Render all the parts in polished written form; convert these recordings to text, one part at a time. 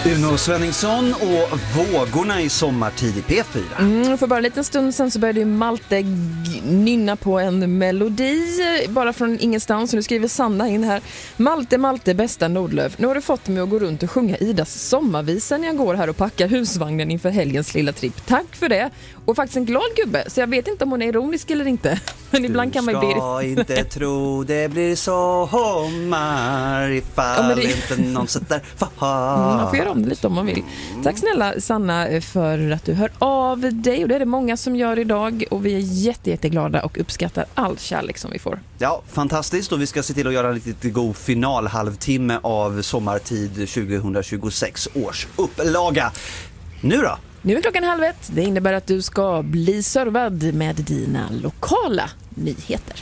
Uno Svenningsson och vågorna i sommartid i P4. För bara en liten stund sen så började Malte nynna på en melodi bara från ingenstans. Och nu skriver Sanna in här: Malte, bästa Nordlöf. Nu har du fått mig att gå runt och sjunga Idas sommarvisa när jag går här och packar husvagnen inför helgens lilla tripp. Tack för det. Och faktiskt en glad gubbe, så jag vet inte om hon är ironisk eller inte. Men ibland kan man bli... Du ska inte tro det blir sommar ifall inte någon sätter fart. Man får göra om det lite om man vill. Tack snälla Sanna för att du hör av dig. Och det är det många som gör idag. Och vi är jätteglada och uppskattar all kärlek som vi får. Ja, fantastiskt. Och vi ska se till att göra en riktigt god finalhalvtimme av sommartid 2026 års upplaga. Nu då? Nu är klockan 12:30. Det innebär att du ska bli servad med dina lokala nyheter.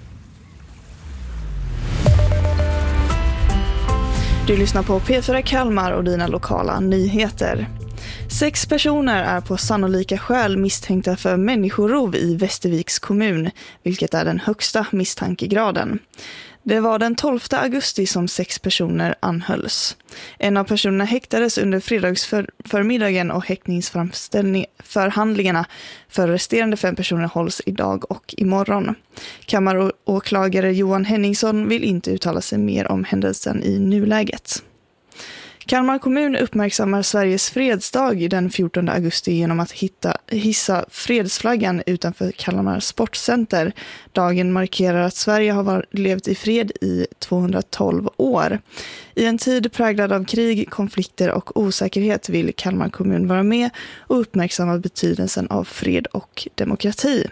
Du lyssnar på P4 Kalmar och dina lokala nyheter. 6 personer är på sannolika skäl misstänkta för människorov i Västerviks kommun, vilket är den högsta misstankegraden. Det var den 12 augusti som 6 personer anhölls. En av personerna häktades under fredagsförmiddagen och häktningsförhandlingarna för resterande 5 personer hålls idag och imorgon. Kammaråklagare Johan Henningsson vill inte uttala sig mer om händelsen i nuläget. Kalmar kommun uppmärksammar Sveriges fredsdag den 14 augusti genom att hissa fredsflaggan utanför Kalmar sportcenter. Dagen markerar att Sverige har levt i fred i 212 år. I en tid präglad av krig, konflikter och osäkerhet vill Kalmar kommun vara med och uppmärksamma betydelsen av fred och demokrati.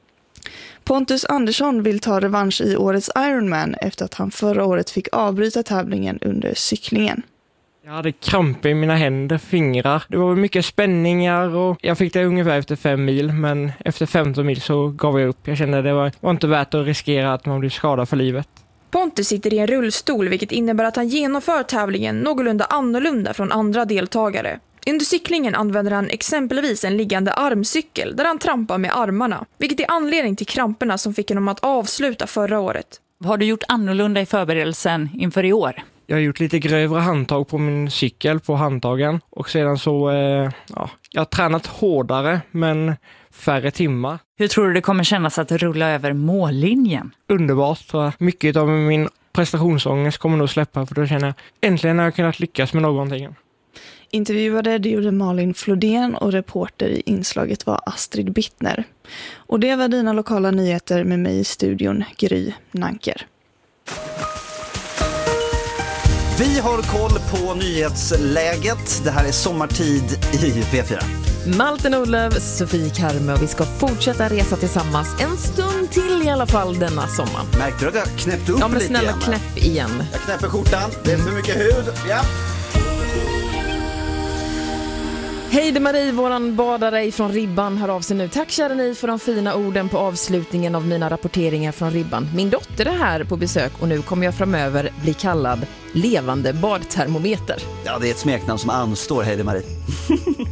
Pontus Andersson vill ta revansch i årets Ironman efter att han förra året fick avbryta tävlingen under cyklingen. Jag hade kramp i mina händer, fingrar. Det var mycket spänningar och jag fick det ungefär efter 5 mil. Men efter 15 mil så gav jag upp. Jag kände att det var inte värt att riskera att man blir skadad för livet. Pontus sitter i en rullstol, vilket innebär att han genomför tävlingen någorlunda annorlunda från andra deltagare. Under cyklingen använder han exempelvis en liggande armcykel där han trampar med armarna, vilket är anledning till kramperna som fick honom att avsluta förra året. Vad har du gjort annorlunda i förberedelsen inför i år? Jag har gjort lite grövre handtag på min cykel på handtagen och sedan så, jag har tränat hårdare men färre timmar. Hur tror du det kommer kännas att rulla över mållinjen? Underbart, så mycket av min prestationsångest kommer nog släppa, för då känner jag äntligen har jag kunnat lyckas med någonting. Intervjuade det gjorde Malin Flodén och reporter i inslaget var Astrid Bittner. Och det var dina lokala nyheter med mig i studion, Gry Nanker. Vi har koll på nyhetsläget. Det här är sommartid i P4. Malte Nordlöf, Sofie Karme, och vi ska fortsätta resa tillsammans en stund till i alla fall denna sommar. Märkte du att jag knäppte upp ja, men lite snälla igen? Knäpp igen. Jag knäpper skjortan. Det är för mycket hud. Ja. Hej, det är Marie, våran badare från Ribban, hör av sig nu. Tack kära ni för de fina orden på avslutningen av mina rapporteringar från Ribban. Min dotter är här på besök och nu kommer jag framöver bli kallad levande badtermometer. Ja, det är ett smeknamn som anstår, hej det Marie.